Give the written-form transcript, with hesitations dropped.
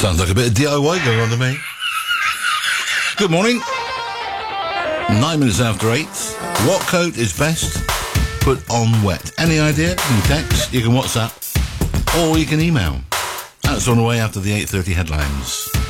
Sounds like a bit of DIY going on to me. Good morning. 9 minutes after 8. What coat is best put on wet? Any idea? You can text, you can WhatsApp, or you can email. That's on the way after the 8:30 headlines.